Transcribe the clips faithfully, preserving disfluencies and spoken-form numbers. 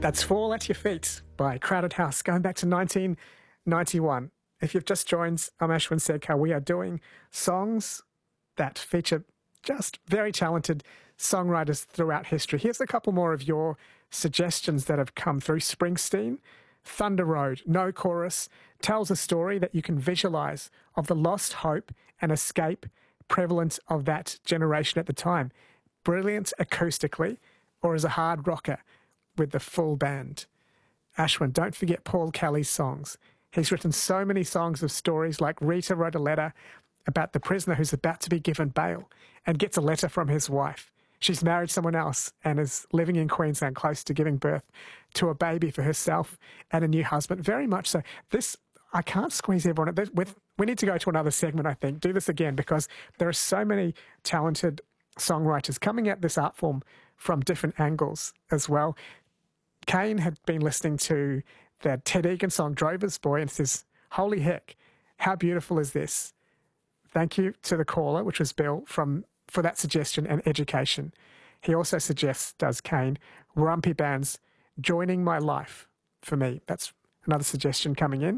That's Fall at Your Feet by Crowded House, going back to nineteen ninety-one. If you've just joined, I'm Ashwin Sedkar. We are doing songs that feature just very talented songwriters throughout history. Here's a couple more of your suggestions that have come through. Springsteen, Thunder Road, no chorus, tells a story that you can visualize of the lost hope and escape prevalent of that generation at the time. Brilliant acoustically, or as a hard rocker with the full band. Ashwin, don't forget Paul Kelly's songs. He's written so many songs of stories, like Rita wrote a letter about the prisoner who's about to be given bail and gets a letter from his wife. She's married someone else and is living in Queensland, close to giving birth to a baby for herself and a new husband. Very much so. This, I can't squeeze everyone. With, we need to go to another segment, I think. Do this again, because there are so many talented songwriters coming at this art form from different angles as well. Kane had been listening to the Ted Egan song Drover's Boy and says, holy heck, how beautiful is this? Thank you to the caller, which was Bill, from for that suggestion and education. He also suggests, does Kane, Rumpy Band's Joining My Life for me. That's another suggestion coming in.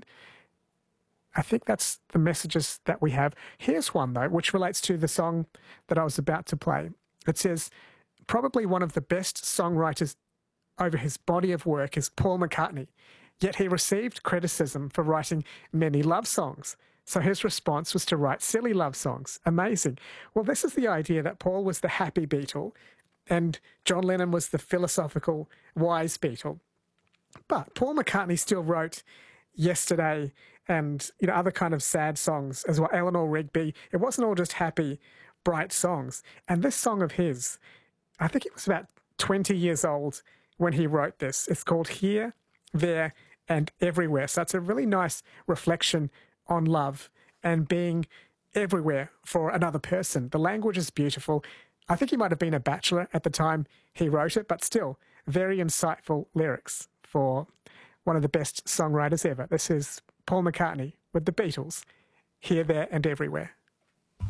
I think that's the messages that we have. Here's one, though, which relates to the song that I was about to play. It says, probably one of the best songwriters over his body of work is Paul McCartney, yet he received criticism for writing many love songs. So his response was to write silly love songs. Amazing. Well, this is the idea that Paul was the happy Beatle and John Lennon was the philosophical, wise Beatle. But Paul McCartney still wrote Yesterday and, you know, other kind of sad songs as well. Eleanor Rigby. It wasn't all just happy, bright songs. And this song of his, I think it was about twenty years old when he wrote this. It's called Here, There and Everywhere. So it's a really nice reflection on love and being everywhere for another person. The language is beautiful. I think he might have been a bachelor at the time he wrote it, but still very insightful lyrics for one of the best songwriters ever. This is Paul McCartney with the Beatles, Here, There and Everywhere.